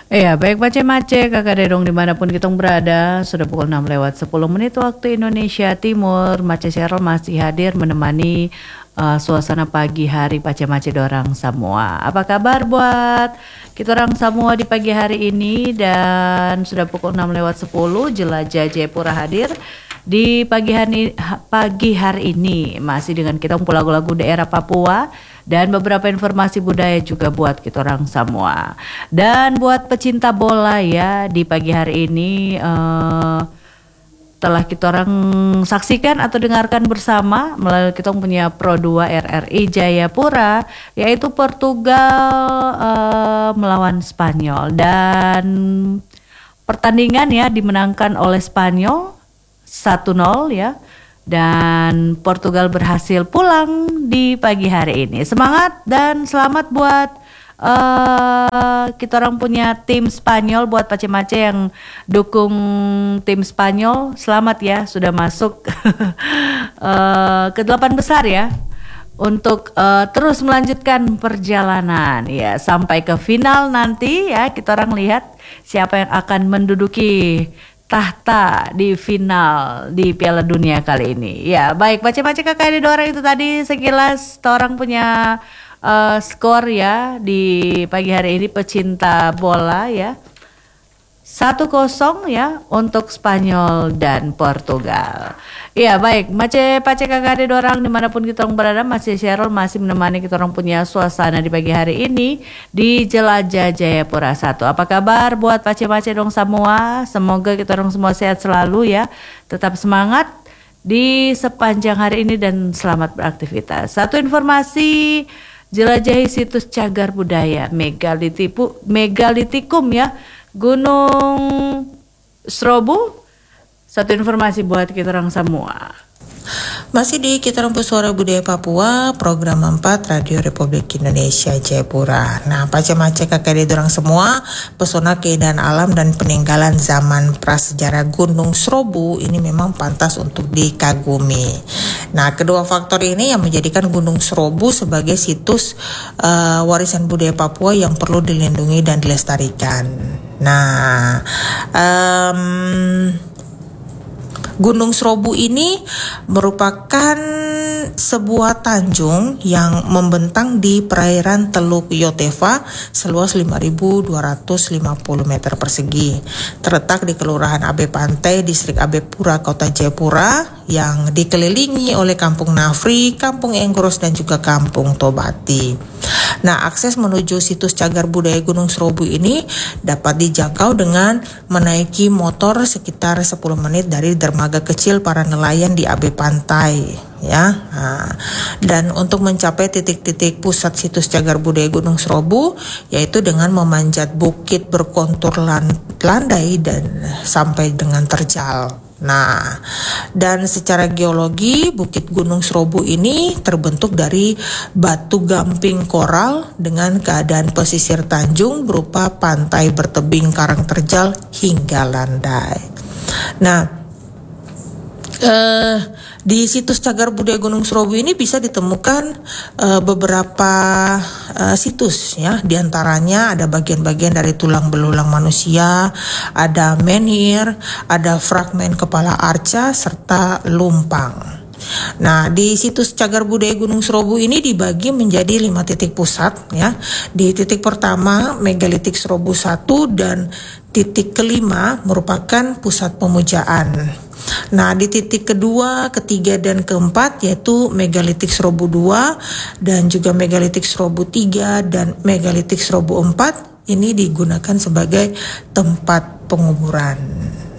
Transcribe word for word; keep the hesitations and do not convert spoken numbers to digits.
Iya, baik Mace-Mace, Kakak Dedong dimanapun kita berada. Sudah pukul enam lewat sepuluh menit waktu Indonesia Timur. Mace Cheryl masih hadir menemani uh, suasana pagi hari Mace-Mace dorang semua. Apa kabar buat kita orang semua di pagi hari ini? Dan sudah pukul enam lewat sepuluh, Jelajah Jayapura hadir di pagi hari, pagi hari ini. Masih dengan kita lagu-lagu daerah Papua dan beberapa informasi budaya juga buat kita orang semua. Dan buat pecinta bola ya, di pagi hari ini uh, telah kita orang saksikan atau dengarkan bersama melalui kita punya Pro dua R R I Jayapura, yaitu Portugal uh, melawan Spanyol. Dan pertandingan ya dimenangkan oleh Spanyol satu nol ya. Dan Portugal berhasil pulang di pagi hari ini. Semangat dan selamat buat uh, kita orang punya tim Spanyol. Buat Mace-Mace yang dukung tim Spanyol, selamat ya, sudah masuk uh, ke delapan besar ya, untuk uh, terus melanjutkan perjalanan ya sampai ke final nanti ya. Kita orang lihat siapa yang akan menduduki tahta di final di Piala Dunia kali ini. Ya, baik Mace-Mace kakak di orang itu tadi sekilas orang punya uh, skor ya di pagi hari ini pecinta bola ya. satu kosong ya untuk Spanyol dan Portugal. Iya baik, Mace-Mace kakak di orang dimanapun kita orang berada, masih Cheryl masih menemani kita orang punya suasana di pagi hari ini di Jelajah Jayapura satu. Apa kabar buat Mace-Mace dong semua? Semoga kita orang semua sehat selalu ya. Tetap semangat di sepanjang hari ini dan selamat beraktivitas. Satu informasi, jelajahi situs cagar budaya Megalitipu, Megalitikum ya, Gunung Serobu. Satu informasi buat kita orang semua. Masih di Kita Rumput Suara Budaya Papua, program empat Radio Republik Indonesia Jayapura. Nah, Mace-Mace kakak di orang semua, pesona keindahan alam dan peninggalan zaman prasejarah Gunung Serobu ini memang pantas untuk dikagumi. Nah, kedua faktor ini yang menjadikan Gunung Serobu sebagai situs uh, warisan budaya Papua yang perlu dilindungi dan dilestarikan. Nah, um, Gunung Serobu ini merupakan sebuah tanjung yang membentang di perairan Teluk Yotefa seluas lima ribu dua ratus lima puluh meter persegi. Terletak di Kelurahan Abe Pantai, Distrik Abe Pura, Kota Jayapura, yang dikelilingi oleh Kampung Nafri, Kampung Enggoros, dan juga Kampung Tobati. Nah, akses menuju situs cagar budaya Gunung Serobu ini dapat dijangkau dengan menaiki motor sekitar sepuluh menit dari dermaga kecil para nelayan di Abe Pantai ya. Nah, dan untuk mencapai titik-titik pusat situs cagar budaya Gunung Serobu, yaitu dengan memanjat bukit berkontur landai dan sampai dengan terjal. Nah, dan secara geologi Bukit Gunung Serobu ini terbentuk dari batu gamping koral dengan keadaan pesisir tanjung berupa pantai bertebing karang terjal hingga landai. Nah, eh, di situs cagar budaya Gunung Serobu ini bisa ditemukan uh, beberapa uh, situs ya. Di antaranya ada bagian-bagian dari tulang belulang manusia, ada menhir, ada fragmen kepala arca serta lumpang. Nah, di situs cagar budaya Gunung Serobu ini dibagi menjadi lima titik pusat ya. Di titik pertama Megalitik Serobu satu dan titik kelima merupakan pusat pemujaan. Nah, di titik kedua, ketiga, dan keempat yaitu Megalitik Serobu dua dan juga Megalitik Serobu tiga dan Megalitik Serobu empat ini digunakan sebagai tempat penguburan.